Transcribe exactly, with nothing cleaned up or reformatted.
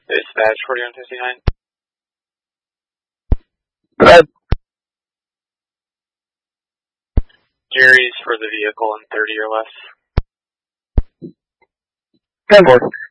Dispatch forty-one fifty-nine. Go ahead. Jerry's for the vehicle in thirty or less. ten four.